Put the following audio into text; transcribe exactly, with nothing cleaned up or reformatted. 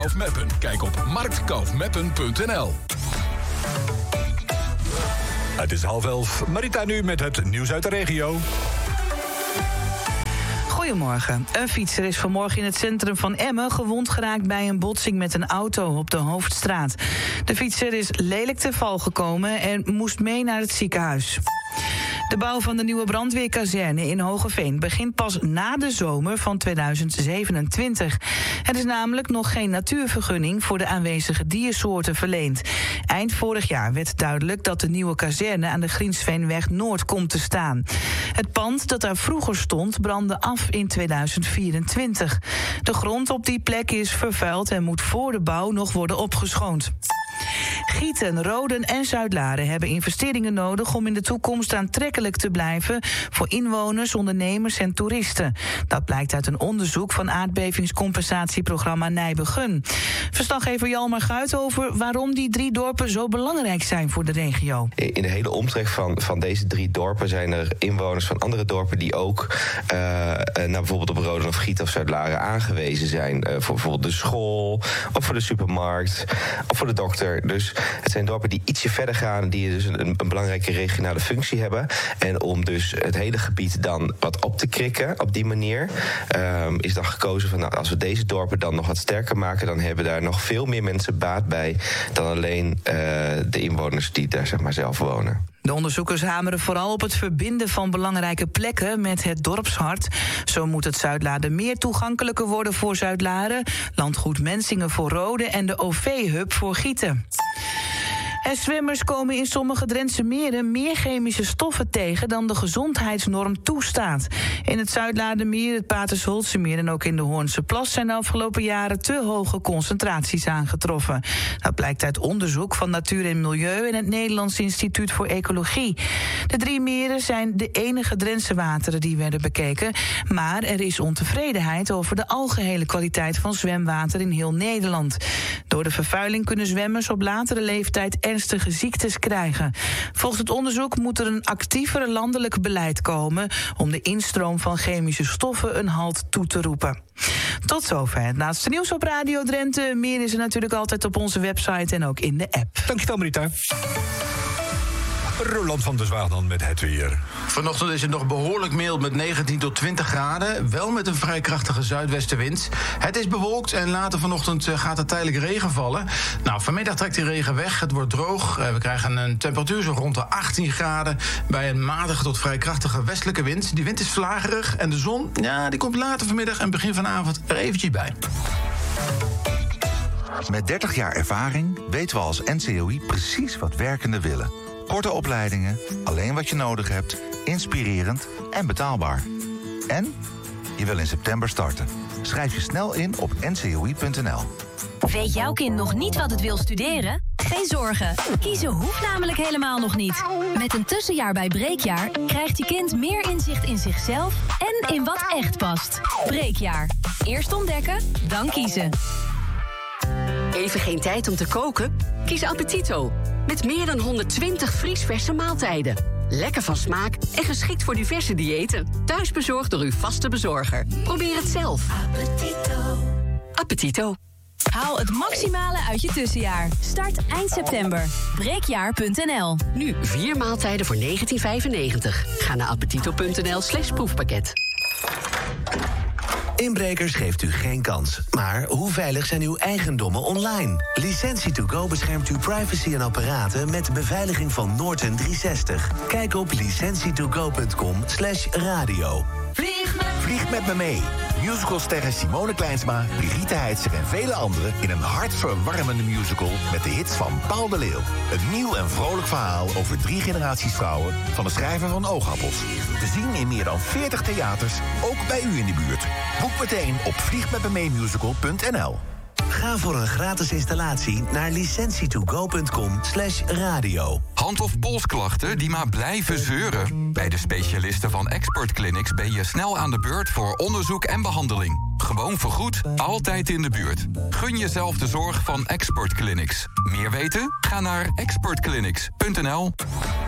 Meppen. Kijk op markt kaufmeppen punt n l. Het is half elf. Marita nu met het nieuws uit de regio. Goedemorgen. Een fietser is vanmorgen in het centrum van Emmen gewond geraakt bij een botsing met een auto op de Hoofdstraat. De fietser is lelijk te val gekomen en moest mee naar het ziekenhuis. De bouw van de nieuwe brandweerkazerne in Hoogeveen begint pas na de zomer van tweeduizend zevenentwintig. Er is namelijk nog geen natuurvergunning voor de aanwezige diersoorten verleend. Eind vorig jaar werd duidelijk dat de nieuwe kazerne aan de Griensveenweg Noord komt te staan. Het pand dat daar vroeger stond brandde af in tweeduizend vierentwintig. De grond op die plek is vervuild en moet voor de bouw nog worden opgeschoond. Gieten, Roden en Zuidlaren hebben investeringen nodig om in de toekomst aantrekkelijk te blijven voor inwoners, ondernemers en toeristen. Dat blijkt uit een onderzoek van aardbevingscompensatieprogramma Nijbegun. Verslaggever Jalmar Guit over waarom die drie dorpen zo belangrijk zijn voor de regio. In de hele omtrek van, van deze drie dorpen zijn er inwoners van andere dorpen die ook uh, nou, bijvoorbeeld op Roden of Gieten of Zuidlaren aangewezen zijn. Uh, voor bijvoorbeeld de school, of voor de supermarkt, of voor de dokter. Dus het zijn dorpen die ietsje verder gaan, die dus een, een belangrijke regionale functie hebben. En om dus het hele gebied dan wat op te krikken op die manier, um, is dan gekozen van nou, als we deze dorpen dan nog wat sterker maken, dan hebben daar nog veel meer mensen baat bij dan alleen uh, de inwoners die daar zeg maar zelf wonen. De onderzoekers hameren vooral op het verbinden van belangrijke plekken met het dorpshart. Zo moet het Zuidlaren meer toegankelijker worden voor Zuidlaren, Landgoed Mensingen voor Roden en de O V-hub voor Gieten. En zwemmers komen in sommige Drentse meren meer chemische stoffen tegen dan de gezondheidsnorm toestaat. In het Zuidlaardermeer, het Patersholtsemeer en ook in de Hoornse Plas zijn de afgelopen jaren te hoge concentraties aangetroffen. Dat blijkt uit onderzoek van Natuur en Milieu en het Nederlands Instituut voor Ecologie. De drie meren zijn de enige Drentse wateren die werden bekeken, maar er is ontevredenheid over de algehele kwaliteit van zwemwater in heel Nederland. Door de vervuiling kunnen zwemmers op latere leeftijd ernstige ziektes krijgen. Volgens het onderzoek moet er een actiever landelijk beleid komen om de instroom van chemische stoffen een halt toe te roepen. Tot zover het laatste nieuws op Radio Drenthe. Meer is er natuurlijk altijd op onze website en ook in de app. Dankjewel, Marita. Roland van der Zwaag dan met het weer. Vanochtend is het nog behoorlijk mild met negentien tot twintig graden. Wel met een vrij krachtige zuidwestenwind. Het is bewolkt en later vanochtend gaat er tijdelijk regen vallen. Nou, vanmiddag trekt die regen weg. Het wordt droog. We krijgen een temperatuur zo rond de achttien graden... bij een matige tot vrij krachtige westelijke wind. Die wind is vlagerig en de zon, ja, die komt later vanmiddag en begin vanavond er eventjes bij. Met dertig jaar ervaring weten we als N C O I precies wat werkenden willen. Korte opleidingen, alleen wat je nodig hebt, inspirerend en betaalbaar. En je wil in september starten. Schrijf je snel in op n c o i punt n l. Weet jouw kind nog niet wat het wil studeren? Geen zorgen, kiezen hoeft namelijk helemaal nog niet. Met een tussenjaar bij Breekjaar krijgt je kind meer inzicht in zichzelf en in wat echt past. Breekjaar. Eerst ontdekken, dan kiezen. Even geen tijd om te koken? Kies Appetito. Met meer dan honderdtwintig vriesverse maaltijden. Lekker van smaak en geschikt voor diverse diëten. Thuis bezorgd door uw vaste bezorger. Probeer het zelf. Appetito. Appetito. Haal het maximale uit je tussenjaar. Start eind september. breekjaar punt n l. Nu vier maaltijden voor negentien vijfennegentig. Ga naar appetito punt n l slash proefpakket. Inbrekers geeft u geen kans. Maar hoe veilig zijn uw eigendommen online? Licentie to go beschermt uw privacy en apparaten met de beveiliging van Norton driehonderdzestig. Kijk op licentie to go punt com slash radio. Vlieg met, Vlieg met me mee. Musicalsterren Simone Kleinsma, Brigitte Heitzer en vele anderen in een hartverwarmende musical met de hits van Paul de Leeuw. Een nieuw en vrolijk verhaal over drie generaties vrouwen van de schrijver van Oogappels. Te zien in meer dan veertig theaters, ook bij u in de buurt. Boek meteen op vlieg met me mee musical punt n l. Ga voor een gratis installatie naar licentie to go punt com slash radio. Hand- of polsklachten die maar blijven zeuren? Bij de specialisten van Expert Clinics ben je snel aan de beurt voor onderzoek en behandeling. Gewoon vergoed, altijd in de buurt. Gun jezelf de zorg van Expert Clinics. Meer weten? Ga naar expert clinics punt n l.